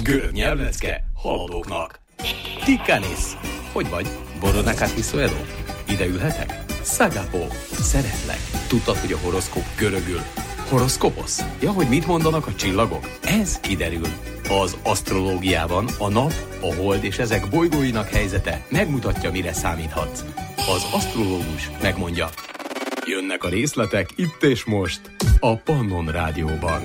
Görög nyelvlecke haladóknak. Tikkanis. Hogy vagy? Borodnákát viszoleló? Ide ülhetek? Szagapó. Szeretlek. Tudtad, hogy a horoszkóp görögül horoszkoposz? Ja, hogy mit mondanak a csillagok? Ez kiderül. Az asztrológiában a nap, a hold és ezek bolygóinak helyzete megmutatja, mire számíthatsz. Az asztrológus megmondja. Jönnek a részletek itt és most a Pannon Rádióban.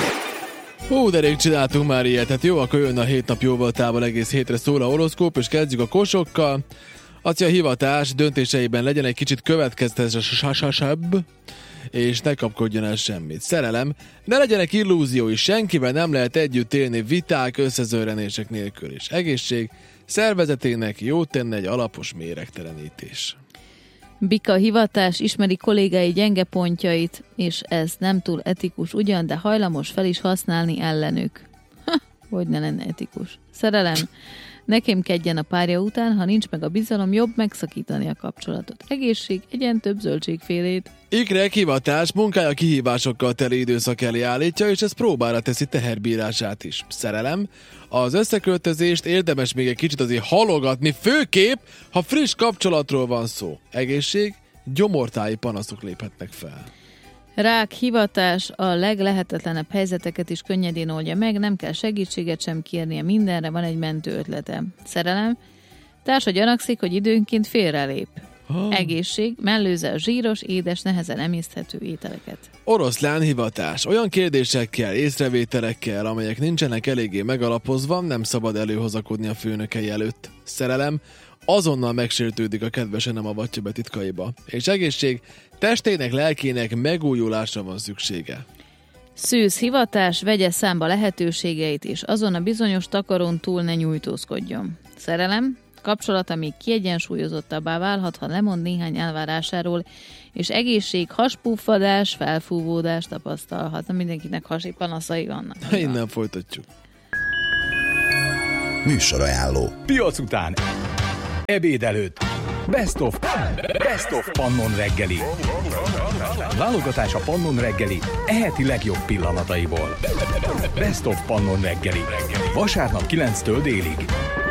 Hú, de rég csináltunk már ilyet, hát jó, akkor jön a 7 nap jóval távol, egész hétre szól a horoszkóp, és kezdjük a kosokkal. A hivatás döntéseiben legyen egy kicsit következtetésebb, és ne kapkodjon el semmit. Szerelem, ne legyenek illúziói, senkivel nem lehet együtt élni viták, összezörrenések nélkül is. Egészség, szervezetének jót tenne egy alapos méregtelenítés. Bika hivatás, ismeri kollégái gyenge pontjait, és ez nem túl etikus ugyan, de hajlamos fel is használni ellenük. Hogy ne lenne etikus. Szerelem, ne kémkedjen a párja után, ha nincs meg a bizalom, jobb megszakítani a kapcsolatot. Egészség, egyen több zöldségfélét. Ikrek hivatás, munkája kihívásokkal teli időszak elé állítja, és ez próbára teszi teherbírását is. Szerelem, az összeköltözést érdemes még egy kicsit azért halogatni, főképp, ha friss kapcsolatról van szó. Egészség, gyomortáji panaszok léphetnek fel. Rák hivatás, a leglehetetlenebb helyzeteket is könnyedén oldja meg, nem kell segítséget sem kérnie, mindenre van egy mentő ötlete. Szerelem, társa gyanakszik, hogy időnként félrelép. Egészség, mellőzze a zsíros, édes, nehezen emészthető ételeket. Oroszlán hivatás. Olyan kérdésekkel, észrevételekkel, amelyek nincsenek eléggé megalapozva, nem szabad előhozakodni a főnökei előtt. Szerelem, azonnal megsértődik a kedvese, nem avatja be titkaiba. És egészség, testének, lelkének megújulásra van szüksége. Szűz hivatás, vegye számba lehetőségeit, és azon a bizonyos takaron túl ne nyújtózkodjon. Szerelem, kapcsolata még kiegyensúlyozottabbá válhat, ha lemond néhány elvárásáról, és egészség, haspuffadás, felfúvódás tapasztalhat. Mindenkinek hasi panaszai vannak. Innen folytatjuk. Műsorajánló. Piac után. Ebéd előtt. Best of Pannon reggeli. Válogatás a Pannon reggeli eheti legjobb pillanataiból. Best of Pannon reggeli. Vasárnap 9-től délig.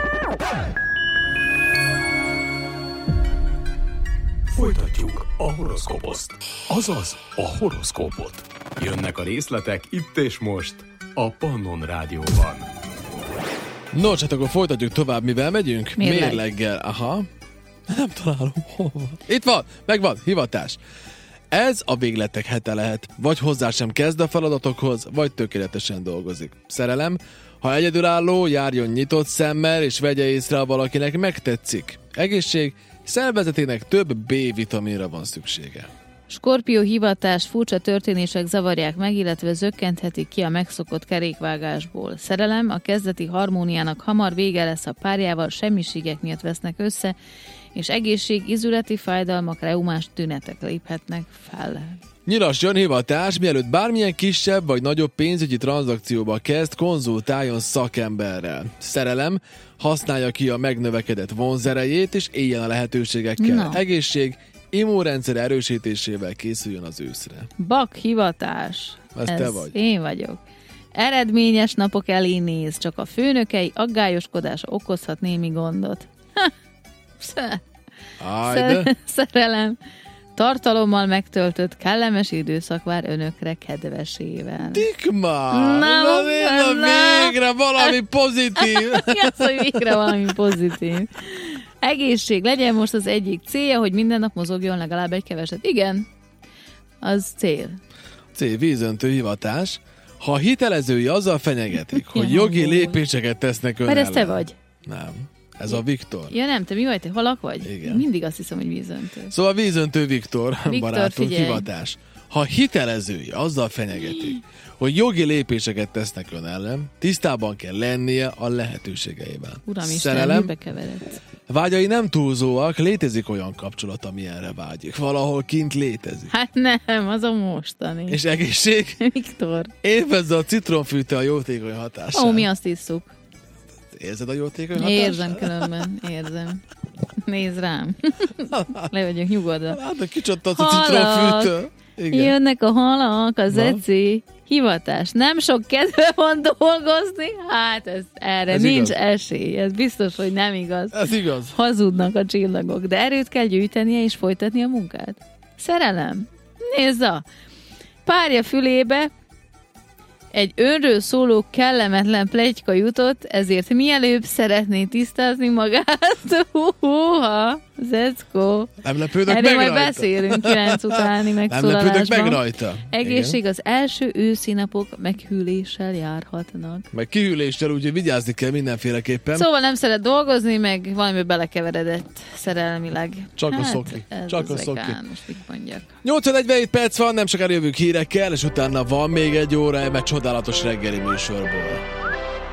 Folytatjuk a horoszkóposzt. Azaz a horoszkópot. Jönnek a részletek itt és most a Pannon Rádióban. Nos, hát akkor folytatjuk tovább, mivel megyünk? Mérleggel. Aha. Nem találom, hol van. Itt van, megvan, hivatás. Ez a végletek hete lehet. Vagy hozzá sem kezd a feladatokhoz, vagy tökéletesen dolgozik. Szerelem, ha egyedülálló, járjon nyitott szemmel, és vegye észre, ha valakinek megtetszik. Egészség, szervezetének több B-vitaminra van szüksége. Skorpió hivatás, furcsa történések zavarják meg, illetve zökkenthetik ki a megszokott kerékvágásból. Szerelem, a kezdeti harmóniának hamar vége lesz, a párjával semmiségek miatt vesznek össze, és egészség, izületi fájdalmak, reumás tünetek léphetnek fel. Nyilas jön hivatás, mielőtt bármilyen kisebb vagy nagyobb pénzügyi tranzakcióba kezd, konzultáljon szakemberrel. Szerelem, használja ki a megnövekedett vonzerejét, és éljen a lehetőségekkel. No. Egészség, immunrendszer erősítésével készüljön az őszre. Bak hivatás. Ez te vagy. Én vagyok. Eredményes napok elé néz, csak a főnökei aggályoskodása okozhat némi gondot. Szerelem. Tartalommal megtöltött, kellemes időszak vár önökre kedvesével. Dikma! Végre valami pozitív! Az, hogy végre valami pozitív. Egészség legyen most az egyik célja, hogy minden nap mozogjon legalább egy keveset. Igen, az cél. Vízöntő hivatás. Ha hitelezői azzal fenyegetik, hogy jogi lépéseket tesznek ön ellen. Mert ez te vagy. Nem. Ez a Viktor. Ja nem, te mi vagy? Te halak vagy? Igen. Mindig azt hiszem, hogy vízöntő. Szóval vízöntő Viktor barátunk, figyelj. hivatás. Ha hitelezői azzal fenyegetik, hogy jogi lépéseket tesznek ön ellen, tisztában kell lennie a lehetőségeivel. Uram Szerelem, mibe keveredsz? vágyai nem túlzóak, létezik olyan kapcsolat, ami erre vágyik. Valahol kint létezik. Hát nem, az a mostani. És egészség? Viktor. Élvezze a citromfűte a jótékony hatását. Mi azt isszuk. Érzed a jótékony hatását? Érzem különben, érzem. Nézd rám. Le vagyok nyugodva. Hát, kicsattasz a citromfűtől. Igen. Jönnek a halak, az eci. Hivatás. Nem sok kedve van dolgozni? Hát erre ez nincs igaz. esély. Ez biztos, hogy nem igaz. Ez igaz. Hazudnak a csillagok, de erőt kell gyűjtenie és folytatni a munkát. Szerelem. Nézza! Párja fülébe egy önről szóló kellemetlen pletyka jutott, ezért mielőbb szeretné tisztázni magát. Húha, Zeckó. Nem lepődök Erről meg majd rajta. beszélünk 9 utáni Nem megszólalásban. lepődök meg rajta. Egészség Igen. az első őszi napok meghűléssel járhatnak. Meg kihűléssel, úgyhogy vigyázni kell mindenféleképpen. Szóval nem szeret dolgozni, meg valami belekeveredett szerelmileg. Csak a szoki. Ez Csak a ezek szoki. áll, most mit mondjak. 8:47 perc van, nem sokára jövünk hírekkel, és utána van még egy óra eme csodálatos reggeli műsorból.